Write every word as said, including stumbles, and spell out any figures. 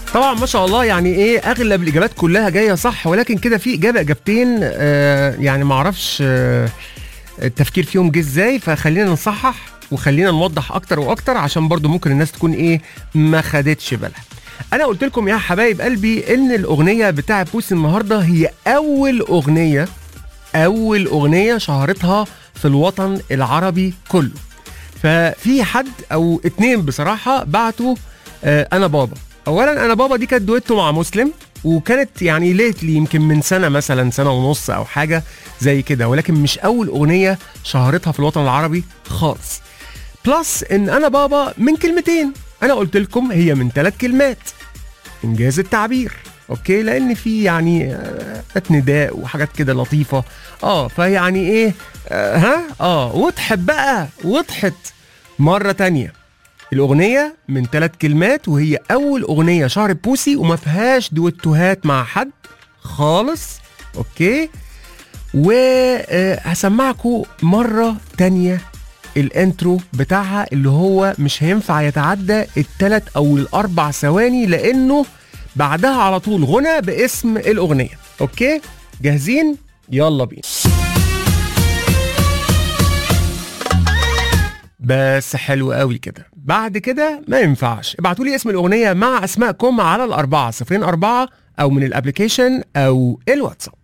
طبعا ما شاء الله، يعني ايه اغلب الاجابات كلها جايه صح، ولكن كده في اجابه اجابتين آه يعني ما اعرفش آه التفكير فيهم جه ازاي، فخلينا نصحح وخلينا نوضح اكتر واكتر عشان برضو ممكن الناس تكون ايه ما خدتش بالها. انا قلت لكم يا حبايب قلبي ان الاغنيه بتاع بوسي النهارده هي اول اغنيه اول اغنيه شهرتها في الوطن العربي كله. ففي حد او اتنين بصراحه بعتوا آه انا بابا. اولا انا بابا دي كانت دويتو مع مسلم، وكانت يعني ليتلي يمكن من سنه مثلا سنه ونص او حاجه زي كده، ولكن مش اول اغنيه شهرتها في الوطن العربي خالص. بلس ان انا بابا من كلمتين، انا قلت لكم هي من ثلاث كلمات، انجاز التعبير. اوكي، لان في يعني آه نداء وحاجات كده لطيفه. اه فيعني ايه آه ها اه وضحت بقى وضحت مره تانية. الاغنيه من ثلاث كلمات، وهي اول اغنيه شهرت بوسي وما فيهاش دويتوهات مع حد خالص. اوكي، وهسمعكم مره تانية الانترو بتاعها اللي هو مش هينفع يتعدى الثلاث او الاربع ثواني، لانه بعدها على طول غنى باسم الاغنيه. اوكي جاهزين؟ يلا بينا. بس حلو قوي كده، بعد كده ما ينفعش. ابعتوا لي اسم الاغنيه مع اسمائكم على الاربعه صفرين اربعه او من الابليكيشن او الواتساب.